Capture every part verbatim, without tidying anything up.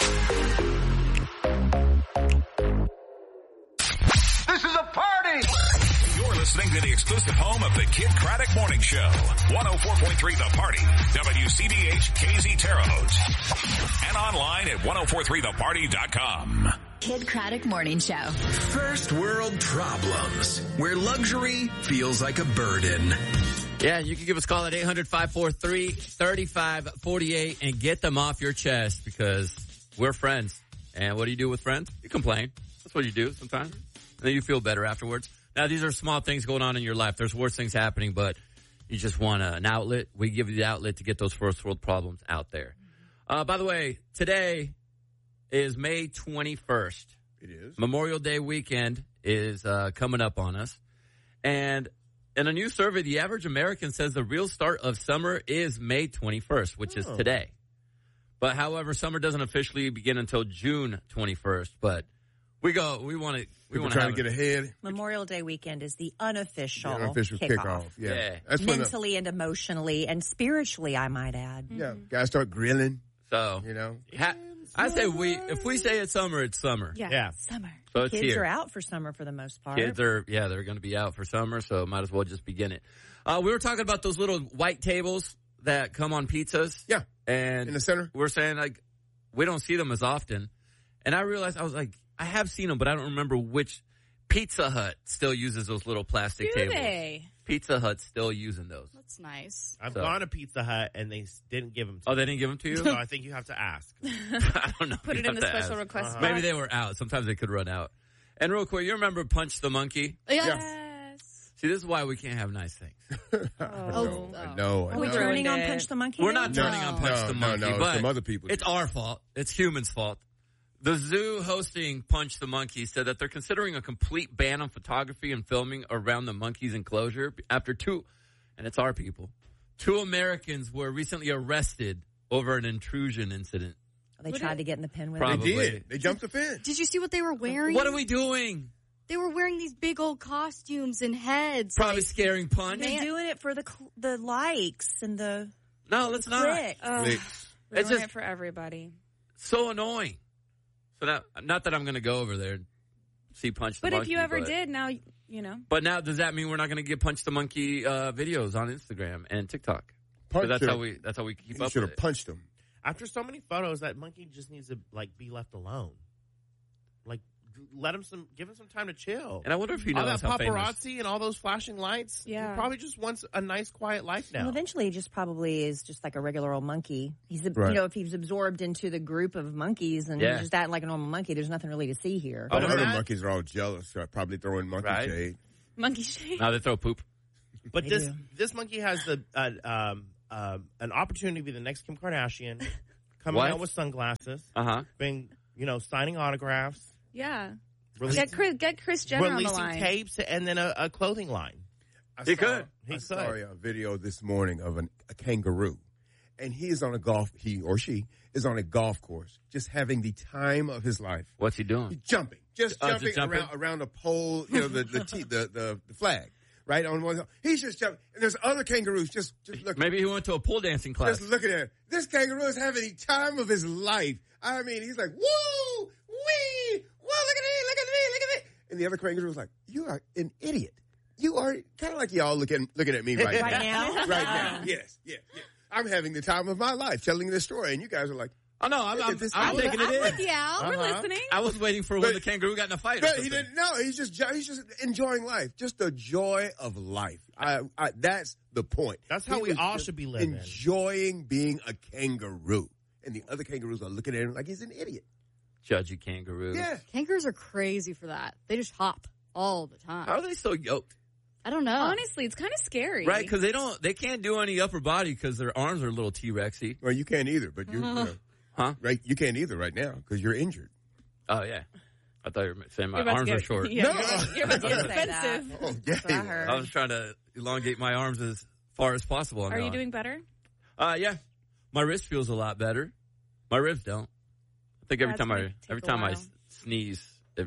This is a party! You're listening to the exclusive home of the Kid Craddock Morning Show. one oh four point three The Party. W C B H K Z Terre Haute. And online at ten forty-three the party dot com. Kid Craddock Morning Show. First world problems, where luxury feels like a burden. Yeah, you can give us a call at eight hundred, five four three, three five four eight and get them off your chest because we're friends. And what do you do with friends? You complain. That's what you do sometimes. And then you feel better afterwards. Now, these are small things going on in your life. There's worse things happening, but you just want an outlet. We give you the outlet to get those first world problems out there. Uh, by the way, today is May twenty-first. It is. Memorial Day weekend is uh, coming up on us. And in a new survey, the average American says the real start of summer is May twenty-first, which oh. is today. But however, summer doesn't officially begin until June twenty-first. But we go, we want to, we want to try to get ahead. Memorial Day weekend is the unofficial, the unofficial kickoff. kickoff. Yeah. yeah. That's mentally the, and emotionally and spiritually, I might add. Yeah. Mm-hmm. Guys start grilling. So, you know, ha- I say we, if we say it's summer, it's summer. Yeah. yeah. Summer. So it's Kids here. are out for summer for the most part. Kids are, yeah, they're going to be out for summer, so might as well just begin it. Uh, we were talking about those little white tables that come on pizzas. Yeah. And in the center. We're saying, like, we don't see them as often. And I realized, I was like, I have seen them, but I don't remember which. Pizza Hut still uses those little plastic Do tables. They? Pizza Hut's still using those. That's nice. I've So. gone to Pizza Hut and they didn't give them to Oh, me. they didn't give them to you? So I think you have to ask. I don't know. Put You it in have the to special ask. request Uh-huh. box. Maybe they were out. Sometimes they could run out. And real quick, you remember Punch the Monkey? Yes. See, this is why we can't have nice things. Oh. No, I know. I Are we know. turning on Ruined Punch it. the Monkey? We're now? not turning on Punch No, the no, Monkey, no, but some other people it's do. our fault. It's humans' fault. The zoo hosting Punch the Monkey said that they're considering a complete ban on photography and filming around the monkey's enclosure after two, and it's our people, two Americans were recently arrested over an intrusion incident. They tried to get in the pen with Probably. it. They did. They jumped the fence. Did you see what they were wearing? What are we doing? They were wearing these big old costumes and heads. Probably like, scaring Punch. They're doing it for the cl- the likes and the No, let's not. clicks. Ugh, Clicks. It's ruin just- it for everybody. So annoying. So now, not that I'm going to go over there and see Punch the But Monkey. if you ever but, did, now you know. But now, does that mean we're not going to get Punch the Monkey uh, videos on Instagram and TikTok? Punch that's him. how we. That's how we keep You up should with have it. punched him. After so many photos, that monkey just needs to like be left alone. Like, let him some, give him some time to chill. And I wonder if he all knows that how famous. paparazzi and all those flashing lights. Yeah. He probably just wants a nice, quiet life now. Well, eventually, he just probably is just like a regular old monkey. He's, Right. you know, if he's absorbed into the group of monkeys and Yeah. he's just acting like a normal monkey, there's nothing really to see here. Oh, the is other that- monkeys are all jealous. So probably throwing monkey Right. shade. Monkey shade. Now they throw poop. But They this do. this monkey has the uh, um, um, an opportunity to be the next Kim Kardashian, coming What? out with sunglasses, Uh huh. being you know signing autographs, Yeah. releasing, Get Chris, get Chris Jenner on the releasing line. tapes, and then a, a clothing line. I He saw, could. He I could. saw a video this morning of an, a kangaroo, and he is on a golf. He or she is on a golf course, just having the time of his life. What's he He's doing? jumping, just Oh, jumping, just jumping? around around a pole. You know the the t- the, the the flag right on one. He's just jumping, and there's other kangaroos just just looking. Maybe he went to a pole dancing class. Just looking at it. This kangaroo is having the time of his life. I mean, he's like, woo, wee, whoa, look at me, look at me, look at me. And the other kangaroo was like, you are an idiot. You are kind of like y'all looking looking at me right, Right now. now? Right now. Yes, yes, yes. I'm having the time of my life telling this story, and you guys are like, Oh no, I'm, I'm, This- I'm I'm taking it I'm in. with you, Al. We're Uh-huh. listening. I was waiting for when But- the kangaroo got in a fight. or but he something. didn't know. He's just he's just enjoying life, just the joy of life. I, I that's the point. That's how He we was all just should be living. enjoying being a kangaroo, and the other kangaroos are looking at him like he's an idiot. Judgy kangaroo. Yeah. Kangaroos are crazy for that. They just hop all the time. How are they so yoked? I don't know. Honestly, it's kind of scary. Right, because they don't, they can't do any upper body because their arms are a little T-Rexy. Well, you can't either, but you, you know, Huh? right? You can't either right now because you're injured. Oh yeah, I thought you were saying my You're about to arms get- are short. Yeah, No. you're about- you're about to get Say that. offensive. Oh, yeah. That's what I heard. I was trying to elongate my arms as far as possible. Are now. you doing better? Uh, yeah, my wrist feels a lot better. My ribs don't. I think every That's time gonna I take every a time I while. s- sneeze, it,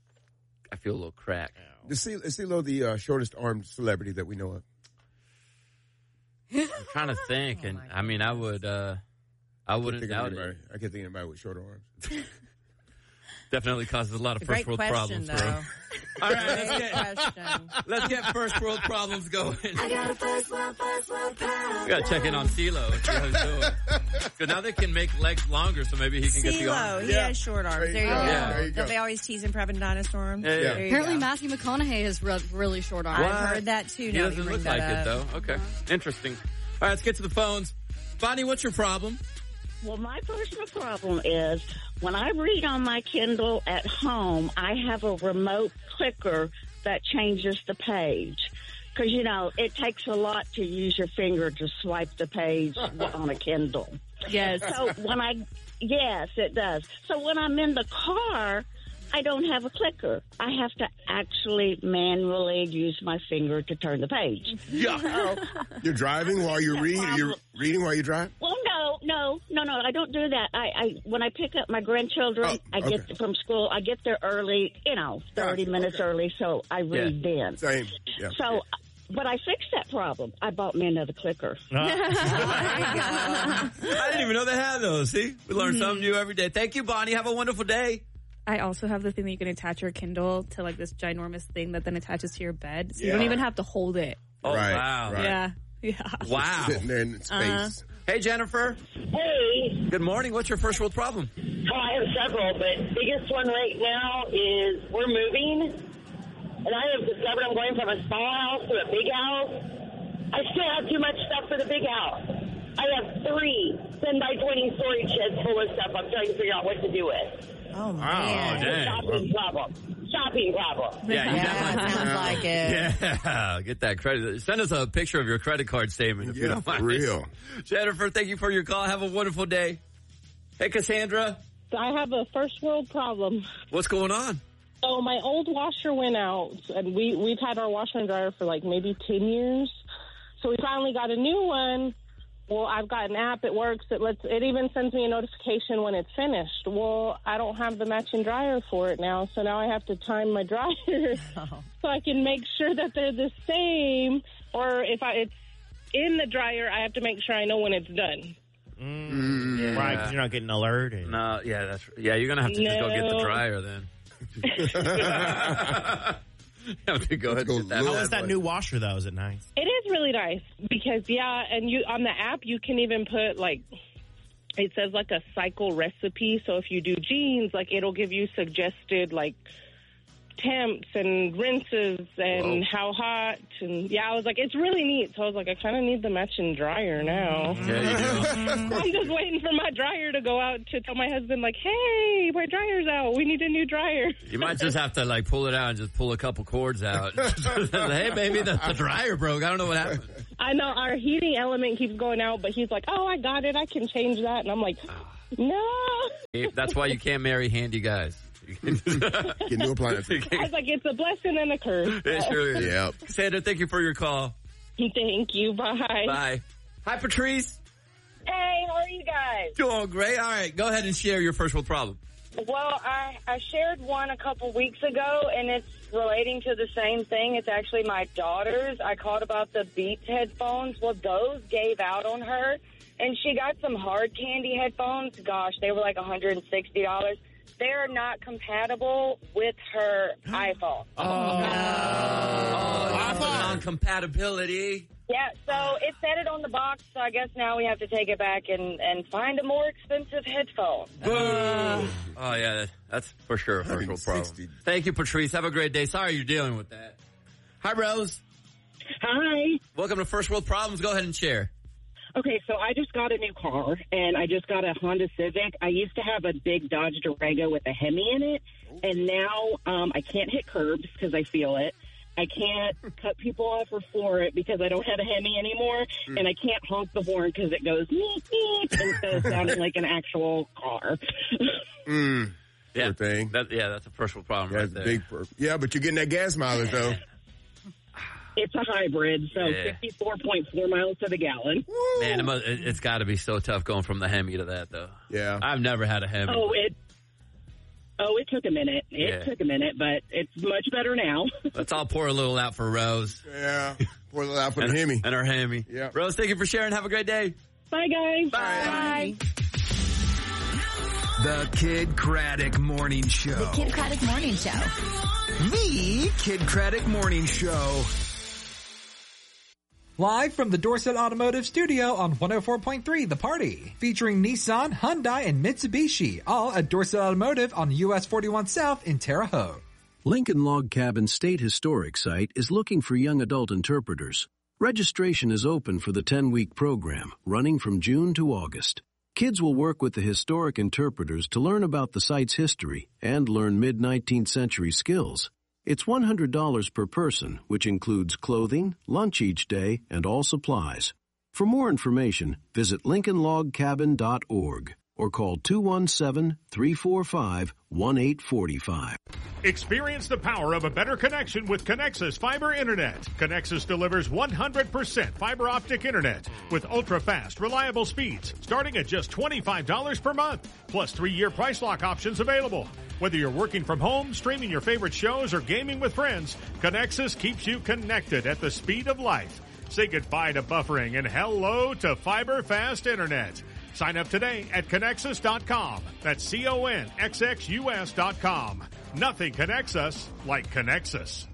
I feel a little crack. Is C- is CeeLo the uh, shortest armed celebrity that we know of? I'm trying to think, Oh, and my I mean, I would. Uh, I wouldn't think doubt anybody, it. I can't think of anybody with short arms. Definitely causes a lot of It's a first great world question, problems. though. For him. All right, let's Great get, question. let's get first world problems going. I got a first world, first world problem. We got to check in on CeeLo and see how he's doing. Because now they can make legs longer, so maybe he can get the CeeLo, arm. he Yeah. has short arms. There you There you go. go. Yeah. There you Don't go. they always tease him for having dinosaur arms? Yeah, yeah. There you Apparently, go. Matthew McConaughey has re- really short arms. I've heard that too. He now that doesn't you look bring like that it, up. though. Okay. Interesting. All right, let's get to the phones. Bonnie, what's your problem? Well, my personal problem is when I read on my Kindle at home, I have a remote clicker that changes the page. Because, you know, it takes a lot to use your finger to swipe the page on a Kindle. Yes. So when I, yes, it does. So when I'm in the car, I don't have a clicker. I have to actually manually use my finger to turn the page. Yeah. So, You're driving while you read? Or you're reading while you drive? well, no, no, no, no. I don't do that. I, I when I pick up my grandchildren, Oh, I get okay. from school. I get there early, you know, thirty Gotcha, minutes okay. early, so I read then. Same. Yeah. So, but I fixed that problem. I bought me another clicker. I didn't even know they had those. See? We learn something new every day. Thank you, Bonnie. Have a wonderful day. I also have the thing that you can attach your Kindle to like this ginormous thing that then attaches to your bed. So you don't Yeah. even have to hold it. Oh, Right, wow. right. Yeah. Yeah. Wow. Sitting there in space. Uh-huh. Hey, Jennifer. Hey, Good morning. What's your first world problem? oh, I have several, but biggest one right now is we're moving, and I have discovered I'm going from a small house to a big house. I still have too much stuff for the big house. I have three ten by twenty storage sheds full of stuff I'm trying to figure out what to do with. Oh, man. Oh, dang. Shopping problem. Shopping problem. Yeah, you Yeah, definitely. it sounds like it. Yeah, get that credit. Send us a picture of your credit card statement if you Yeah, don't mind. for real. Jennifer, thank you for your call. Have a wonderful day. Hey, Cassandra, I have a first world problem. what's going on? So my old washer went out, and we, we've had our washer and dryer for like maybe ten years. So we finally got a new one. Well, I've got an app. It works. It lets. It even sends me a notification when it's finished. Well, I don't have the matching dryer for it now, so now I have to time my dryer so I can make sure that they're the same. Or if I, it's in the dryer, I have to make sure I know when it's done. Mm, yeah. Right, because you're not getting alerted. No, yeah, that's yeah. You're gonna have to just go get the No. dryer then. You have to go ahead and get that. How bad is that boy. new washer, though? Is it nice? It is really nice because, yeah, and you on the app, you can even put, like, it says, like, a cycle recipe. So if you do jeans, like, it'll give you suggested, like, temps and rinses and Whoa. how hot. And, yeah, I was like, it's really neat. So I was like, I kind of need the matching dryer now. Yeah, you do. I'm just waiting for my dryer to go out to tell my husband, like, hey, my dryer's out. We need a new dryer. You might just have to like pull it out and just pull a couple cords out. Hey, baby, the, the dryer broke. I don't know what happened. I know our heating element keeps going out, but he's like, oh, I got it. I can change that. And I'm like, no. That's why you can't marry handy guys. Get new appliances. I was like, it's a blessing and a curse. It sure is. Yep. Sandra, thank you for your call. Thank you. Bye. Bye. Hi, Patrice. Hey, how are you guys? Doing great. All right, go ahead and share your first world problem. Well, I, I shared one a couple weeks ago, and it's relating to the same thing. It's actually my daughter's. I called about the Beats headphones. Well, those gave out on her, and she got some hard candy headphones. Gosh, they were like one hundred sixty dollars. They're not compatible with her iPhone. Oh, no. Non-compatibility. Yeah, so it said it on the box, so I guess now we have to take it back and, and find a more expensive headphone. Boom. Oh, yeah, that- that's for sure a first world problem. Thank you, Patrice. Have a great day. Sorry you're dealing with that. Hi, Rose. Hi. Welcome to First World Problems. Go ahead and share. Okay, so I just got a new car, and I just got a Honda Civic. I used to have a big Dodge Durango with a Hemi in it, and now um, I can't hit curbs because I feel it. I can't cut people off or floor it because I don't have a Hemi anymore, Mm. and I can't honk the horn because it goes meep, meep, instead of sounding like an actual car. Mm. Yeah, Poor thing. That, yeah, that's a first world problem That's right there. big. Per- yeah, but you're getting that gas mileage though. It's a hybrid, so Yeah. fifty-four point four miles to the gallon. Man, it must, it, it's got to be so tough going from the Hemi to that, though. Yeah. I've never had a Hemi. Oh, it. Oh, it took a minute. It Yeah. took a minute, but it's much better now. Let's all pour a little out for Rose. Yeah. Pour a little out for and, the Hemi. And her Hemi. Yeah. Rose, thank you for sharing. Have a great day. Bye, guys. Bye. Bye. The Kid Craddock Morning Show. The Kid Craddock Morning Show. The Kid Craddock Morning Show. Live from the Dorset Automotive Studio on one oh four point three The Party. Featuring Nissan, Hyundai, and Mitsubishi. All at Dorset Automotive on U S forty-one South in Terre Haute. Lincoln Log Cabin State Historic Site is looking for young adult interpreters. Registration is open for the ten-week program, running from June to August. Kids will work with the historic interpreters to learn about the site's history and learn mid-nineteenth century skills. It's one hundred dollars per person, which includes clothing, lunch each day, and all supplies. For more information, visit lincoln log cabin dot org or call two one seven, three four five, one eight four five. Experience the power of a better connection with Connexus Fiber Internet. Connexus delivers one hundred percent fiber optic internet with ultra-fast, reliable speeds starting at just twenty-five dollars per month, plus three-year price lock options available. Whether you're working from home, streaming your favorite shows, or gaming with friends, Connexus keeps you connected at the speed of light. Say goodbye to buffering and hello to fiber fast internet. Sign up today at Connexus dot com. That's C O N X X U S dot com. Nothing connects us like Connexus.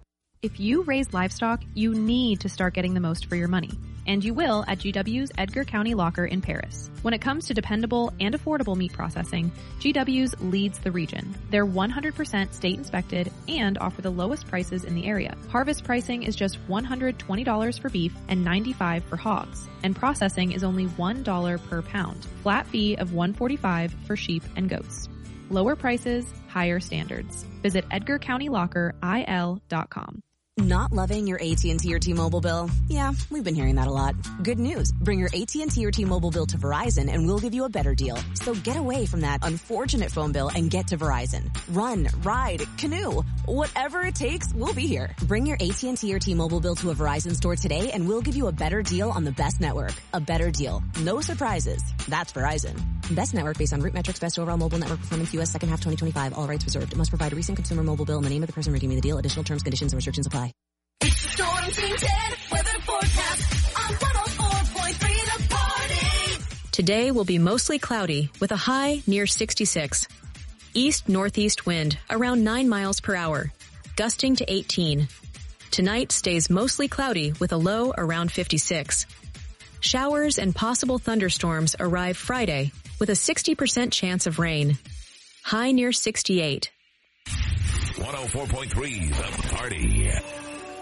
If you raise livestock, you need to start getting the most for your money. And you will at G W's Edgar County Locker in Paris. When it comes to dependable and affordable meat processing, G W's leads the region. They're one hundred percent state inspected and offer the lowest prices in the area. Harvest pricing is just one hundred twenty dollars for beef and ninety-five dollars for hogs. And processing is only one dollar per pound. Flat fee of one hundred forty-five dollars for sheep and goats. Lower prices, higher standards. Visit edgar county locker I L dot com. Not loving your A T and T or T-Mobile bill? Yeah, we've been hearing that a lot. Good news. Bring your A T and T or T-Mobile bill to Verizon and we'll give you a better deal. So get away from that unfortunate phone bill and get to Verizon. Run, ride, canoe. Whatever it takes, we'll be here. Bring your A T and T or T-Mobile bill to a Verizon store today and we'll give you a better deal on the best network. A better deal. No surprises. That's Verizon. Best network based on root metrics, best overall mobile network performance, U S second half twenty twenty-five. All rights reserved. It must provide a recent consumer mobile bill and the name of the person redeeming the deal. Additional terms, conditions, and restrictions apply. Storm Team ten weather forecast on one oh four point three The Party. Today will be mostly cloudy with a high near sixty-six. East-northeast wind around nine miles per hour, gusting to eighteen. Tonight stays mostly cloudy with a low around fifty-six. Showers and possible thunderstorms arrive Friday with a sixty percent chance of rain. High near sixty-eight. one oh four point three The Party.